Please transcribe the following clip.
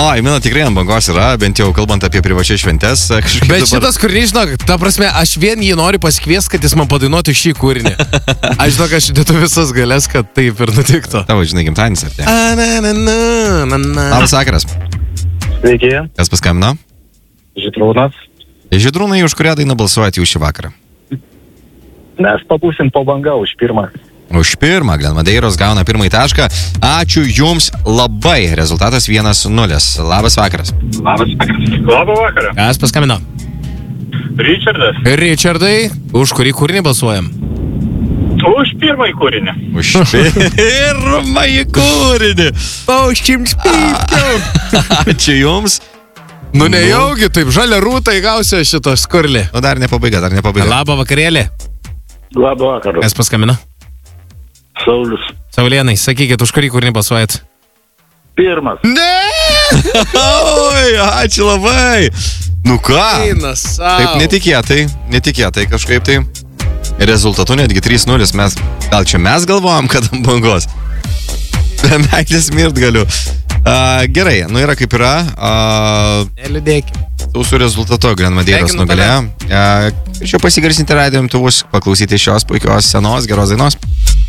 Mina tikrai ant bangos yra, bent jau kalbant apie privačias šventes. Bet šitas kūrinys, žinok, ta prasme, aš vien jį noriu pasikviesti, kad jis man padainuotų šį kūrinį. Aš žinok, aš dėtų visas galės, kad taip ir nutiktų. Tavo, žinai, gimtadienis ar ne? Labas vakaras. Sveiki. Kas paskambino? Žydrūnas. Žydrūnai, už kurią dainą balsuojate jūs šį vakarą? Mes papūsim po bangą už pirmą. Už pirmą, Glenmadeiros gauna pirmąjį tašką. Ačiū jums labai. Rezultatas 1-0. Labas vakaras. Labas vakaras. Kas paskambino? Richardas. Richardai, už kurį kūrinį balsuojam? Už pirmąjį kūrinį. Už pirmąjį kūrinį. Pauščims pypkiau. Ačiū jums. Nu nejaugi, taip žalia rūta įgausia šito skurlį. Nu dar nepabaiga. Labą vakarėlį. Labą vakarą. Kas paskambino? Saulius. Saulienai, sakykit, už kurį kūrinį balsuojat? Pirmas. Ne! Oi, ačiū labai. Nu ką? Eina sau. Taip netikėtai kažkaip tai. Rezultatu netgi 3-0. Gal čia mes galvojam, kad ant bangos. Be meilės mirt galiu. Gerai, nu yra kaip yra. Neliūdėkim. Jūsų rezultato Glenmadeiros nugalėjo. Čia pasigarsinti radijo imtuvus, paklausyti šios puikios senos geros dainos.